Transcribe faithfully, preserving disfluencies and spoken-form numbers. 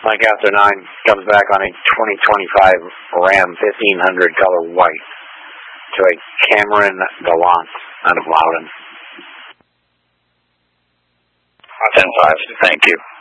Mike after nine comes back on a twenty twenty-five Ram fifteen hundred color white to a Cameron Gallant out of Loudon. ten five, thank you.